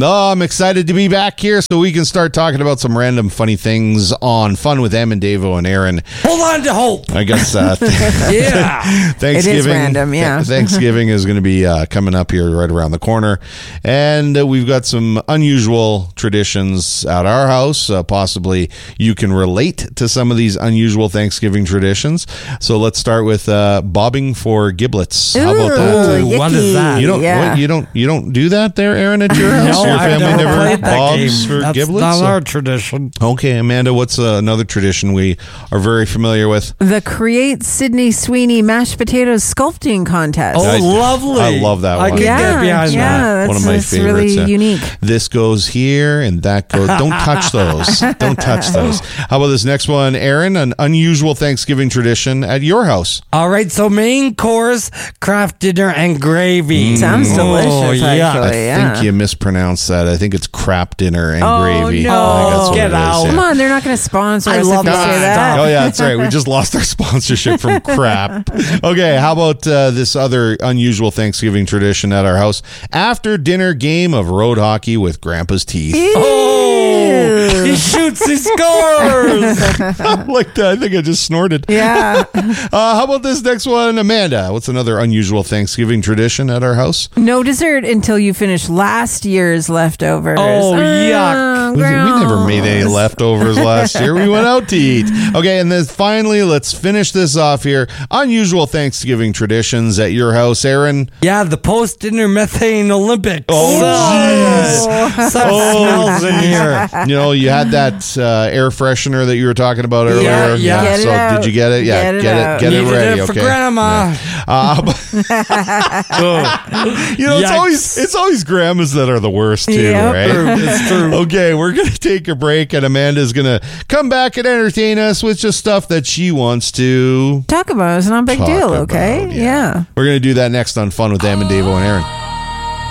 Oh, I'm excited to be back here so we can start talking about some random funny things on Fun with Em and Davo and Aaron. Hold on to hope. I guess Yeah. Thanksgiving. It is random, yeah. Thanksgiving is going to be coming up here right around the corner. And we've got some unusual traditions at our house. Possibly you can relate to some of these unusual Thanksgiving traditions. So let's start with bobbing for giblets. How about that? Ooh, what is that? You don't you don't do that there, Aaron, at your house? No, Your I've family never never played that bobs game. for That's giblets? not our tradition. Okay, Amanda, what's another tradition we are very familiar with? The Create Sydney Sweeney Mashed Potatoes Sculpting Contest. Oh, lovely. I love that I one. can get behind that. that's, One of my that's favorites. really unique. This goes here and that goes. Don't touch those. Don't touch those. How about this next one, Aaron? An unusual Thanksgiving tradition at your house. All right, so main course, craft dinner, and gravy. Sounds delicious, yeah. actually. I think you mispronounced that. I think it's crap dinner and Oh, gravy. no. I think that's what Get it is, out. yeah. Come on, they're not going to sponsor I us love if you say that. that. Oh, yeah, that's right. We just lost our sponsorship from crap. Okay, how about this other unusual Thanksgiving tradition at our house? After dinner game of road hockey with Grandpa's teeth. Oh, he shoots, he scores. Like that. I think I just snorted. Yeah. How about this next one, Amanda? What's another unusual Thanksgiving tradition at our house? No dessert until you finish last year's leftovers. Oh, yuck. We never made any gross. leftovers last year. We went out to eat. Okay, and then finally, let's finish this off here. Unusual Thanksgiving traditions at your house, Aaron. Yeah, the post-dinner methane Olympics. Oh, jeez. Some smells in here. You know, you had that air freshener that you were talking about earlier. yeah. Get it So out. did you get it? Yeah, Get it get out. it Needed ready. it for Okay. Grandma. You know, Yikes. it's always grandmas that are the worst too, Yep. right? It's true. Okay, we're going to take a break, and Amanda's going to come back and entertain us with just stuff that she wants to Talk about it. It's not a big talk deal, about. okay? Yeah. We're going to do that next on Fun with Em and Davo and Aaron.